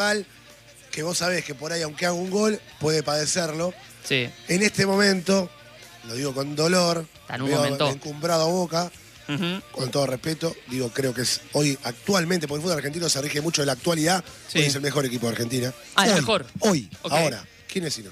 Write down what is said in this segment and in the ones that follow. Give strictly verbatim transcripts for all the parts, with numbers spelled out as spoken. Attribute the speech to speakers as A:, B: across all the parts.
A: que vos sabés que por ahí, aunque haga un gol, puede padecerlo.
B: Sí.
A: En este momento, lo digo con dolor,
B: Está en un
A: veo
B: momento.
A: encumbrado a Boca,
B: Uh-huh.
A: con todo respeto, digo, creo que es hoy actualmente, porque el fútbol argentino se rige mucho de la actualidad,
B: Sí.
A: hoy es el mejor equipo de Argentina.
B: Ah,
A: hoy,
B: el mejor.
A: Hoy,
B: Ok.
A: ahora. ¿Quién es si no?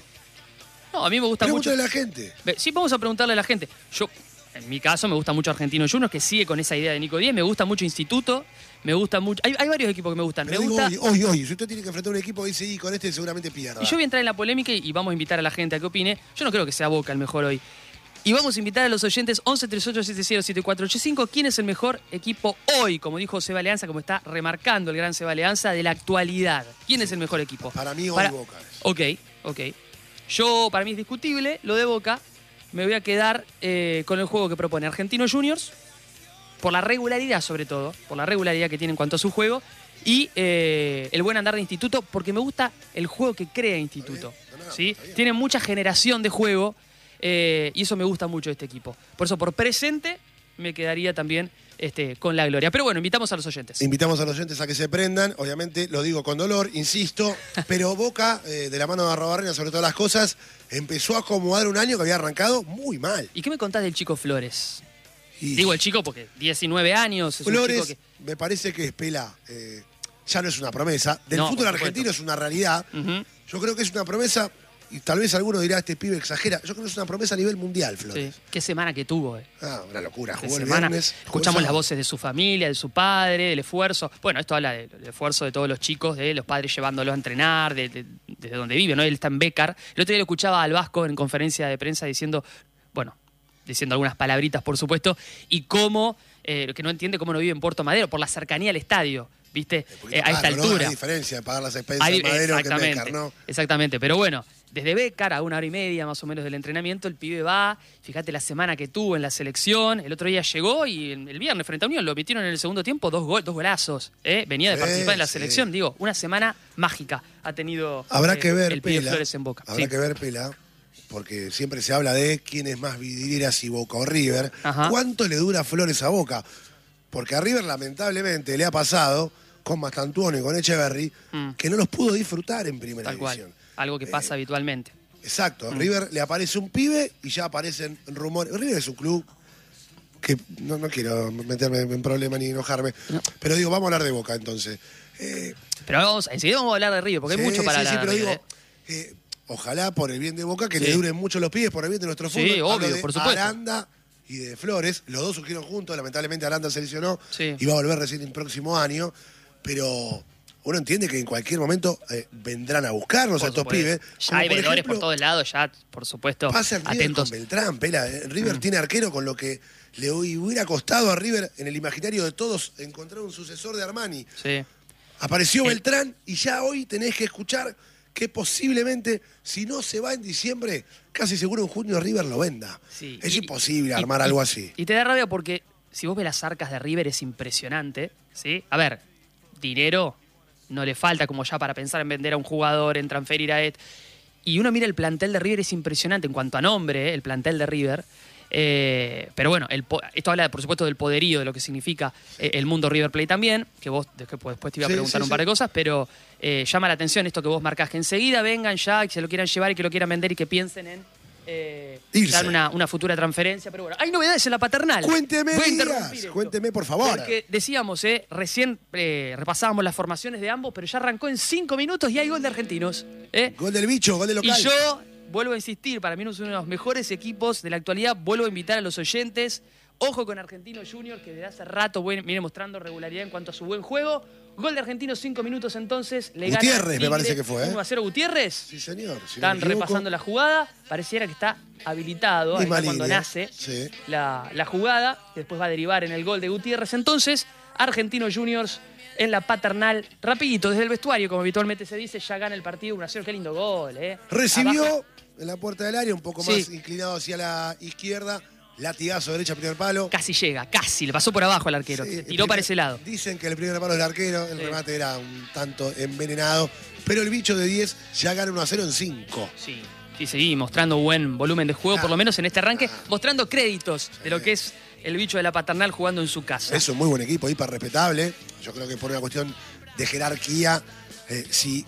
B: No, a mí me gusta mucho.
A: Pregúntale a la gente.
B: Ve, Sí, vamos a preguntarle a la gente. Yo, en mi caso, me gusta mucho Argentino Juniors, que sigue con esa idea de Nico Díez. Me gusta mucho Instituto. Me gusta mucho. Hay, hay varios equipos que me gustan.
A: Pero
B: me
A: digo,
B: gusta.
A: hoy, hoy, hoy. Si usted tiene que enfrentar a un equipo, dice, y con este seguramente pierda.
B: Y yo voy a entrar en la polémica y vamos a invitar a la gente a que opine. Yo no creo que sea Boca el mejor hoy. Y vamos a invitar a los oyentes once treinta y ocho setenta siete cuatro ochenta y cinco. ¿Quién es el mejor equipo hoy? Como dijo Seba Leanza, como está remarcando el gran Seba Leanza, de la actualidad. ¿Quién es el mejor equipo?
A: Para mí hoy
B: Para-
A: Boca es.
B: Ok, ok. Yo, para mí es discutible lo de Boca. Me voy a quedar eh, con el juego que propone Argentino Juniors, por la regularidad sobre todo, por la regularidad que tiene en cuanto a su juego, y eh, el buen andar de Instituto, porque me gusta el juego que crea Instituto.
A: Está bien, no, no,
B: ¿Sí?
A: está bien.
B: Tiene mucha generación de juego, eh, y eso me gusta mucho de este equipo. Por eso, por presente, me quedaría también este, con la gloria. Pero bueno, invitamos a los oyentes.
A: Invitamos a los oyentes a que se prendan, obviamente lo digo con dolor, insisto, pero Boca, eh, de la mano de Arrobarrena sobre todas las cosas, empezó a acomodar un año que había arrancado muy mal.
B: ¿Y qué me contás del chico Flores?
A: Y
B: Digo el chico porque diecinueve años, es un
A: Flores,
B: chico
A: me parece que Espela eh, ya no es una promesa. Del
B: No,
A: fútbol
B: por supuesto.
A: argentino es una realidad.
B: que... Ujú.
A: Yo creo que es una promesa, y tal vez alguno dirá, este pibe exagera. Yo creo que es una promesa a nivel mundial, Flores.
B: Sí. Qué semana que tuvo, eh.
A: Ah, una locura.
B: Qué
A: Jugó el
B: semana.
A: viernes. jugó el
B: Escuchamos las
A: sábado.
B: voces de su familia, de su padre, del esfuerzo. Bueno, esto habla del, del esfuerzo de todos los chicos, de los padres llevándolos a entrenar, de, de- desde donde vive, ¿no? Él está en Bécar. El otro día lo escuchaba al Vasco en conferencia de prensa diciendo, bueno, diciendo algunas palabritas, por supuesto, y cómo, eh, que no entiende cómo no vive en Puerto Madero, por la cercanía al estadio, ¿viste?
A: Un poquito
B: Eh, a esta
A: caro, ¿no?
B: altura.
A: Hay diferencia de pagar las expensas
B: Hay-
A: de Madero que en
B: exactamente,
A: Bécar, ¿no?
B: exactamente, pero bueno, desde Bécar a una hora y media más o menos del entrenamiento, el pibe va, fíjate la semana que tuvo en la selección, el otro día llegó y el el viernes frente a Unión lo metieron en el segundo tiempo, dos, gol, dos golazos, ¿eh? Venía de
A: Sí,
B: participar en la
A: sí.
B: selección, digo, una semana mágica ha tenido
A: Habrá
B: eh,
A: que ver,
B: el pibe
A: Pela.
B: Flores en Boca.
A: Habrá
B: Sí.
A: que ver, Pela, porque siempre se habla de quién es más vidrieras, si Boca o River.
B: Ajá.
A: ¿Cuánto le dura Flores a Boca? Porque a River, lamentablemente, le ha pasado con Mastantuono y con Echeverry
B: Mm.
A: que no los pudo disfrutar en primera
B: Tal cual,
A: división.
B: algo que pasa habitualmente.
A: Exacto, a
B: Mm.
A: River le aparece un pibe y ya aparecen rumores. River es un club que no, no quiero meterme en problemas ni enojarme,
B: No.
A: pero digo, vamos a hablar de Boca entonces. Eh,
B: Pero vamos, enseguida vamos a hablar de Río, porque
A: sí,
B: hay mucho para
A: sí, sí,
B: hablar
A: pero
B: de River,
A: digo, eh, ojalá por el bien de Boca que
B: Sí.
A: le duren mucho los pibes, por el bien de nuestro
B: Sí,
A: fútbol. Hablo
B: obvio,
A: de
B: por supuesto.
A: Aranda y de Flores, los dos surgieron juntos, lamentablemente Aranda se lesionó
B: Sí.
A: y va a volver recién el próximo año, pero uno entiende que en cualquier momento eh, vendrán a buscarnos
B: Por
A: a estos
B: supuesto.
A: pibes.
B: Ya
A: como
B: hay
A: por
B: veedores
A: ejemplo,
B: por todos lados, ya, por supuesto,
A: pasa en River
B: atentos.
A: con Beltrán, Pela. eh. River
B: Mm.
A: tiene arquero con lo que le hubiera costado a River en el imaginario de todos encontrar un sucesor de Armani.
B: Sí.
A: Apareció
B: Eh.
A: Beltrán y ya hoy tenés que escuchar que posiblemente, si no se va en diciembre, casi seguro en junio River lo venda.
B: Sí,
A: Es
B: y-
A: imposible
B: y-
A: armar
B: y-
A: algo así.
B: Y te da rabia porque si vos ves las arcas de River es impresionante, ¿sí? A ver, dinero no le falta como ya para pensar en vender a un jugador, en transferir a Ed. Y uno mira el plantel de River, es impresionante en cuanto a nombre, ¿eh? El plantel de River. Eh, pero bueno, el po- esto habla, por supuesto, del poderío, de lo que significa eh, el mundo River Plate también, que vos después, después te iba a
A: Sí,
B: preguntar
A: sí,
B: un par
A: sí.
B: de cosas, pero eh, llama la atención esto que vos marcás, que enseguida vengan ya, que se lo quieran llevar y que lo quieran vender y que piensen en eh,
A: Irse.
B: dar una, una futura transferencia. Pero bueno, hay novedades en la paternal.
A: Cuénteme,
B: Voy a
A: Díaz,
B: interrumpir esto.
A: cuénteme, por favor.
B: Porque decíamos, eh, recién eh, repasábamos las formaciones de ambos, pero ya arrancó en cinco minutos y hay gol de argentinos. ¿eh?
A: Gol del bicho, gol de local.
B: Y yo vuelvo a insistir, para mí no es uno de los mejores equipos de la actualidad. Vuelvo a invitar a los oyentes. Ojo con Argentino Junior, que desde hace rato viene mostrando regularidad en cuanto a su buen juego. Gol de Argentino, cinco minutos entonces. Le
A: Gutiérrez,
B: gana
A: me
B: Tigre,
A: parece que fue, ¿eh?
B: uno a cero Gutiérrez.
A: Sí, señor. si no
B: Están
A: me equivoco.
B: repasando la jugada. Pareciera que está habilitado ahí
A: Misma
B: está cuando
A: línea.
B: nace
A: Sí.
B: la, la jugada, que después va a derivar en el gol de Gutiérrez. Entonces, Argentino Juniors en la paternal, rapidito, desde el vestuario, como habitualmente se dice, ya gana el partido uno a cero. Qué lindo gol, ¿eh?
A: Recibió
B: Abajo.
A: en la puerta del área, un poco
B: Sí.
A: más inclinado hacia la izquierda. Latigazo derecha, primer palo.
B: Casi llega, casi, le pasó por abajo al arquero.
A: Sí,
B: Se
A: el
B: tiró para
A: primer-
B: ese lado.
A: Dicen que el primer palo del arquero, el
B: Sí.
A: remate era un tanto envenenado. Pero el bicho de diez ya gana uno a cero en cinco.
B: Sí, sí, seguí mostrando buen volumen de juego,
A: Ah.
B: por lo menos en este arranque, mostrando créditos de lo que es el bicho de la paternal jugando en su casa.
A: Es un muy buen equipo, hiper respetable. Yo creo que por una cuestión de jerarquía Eh, si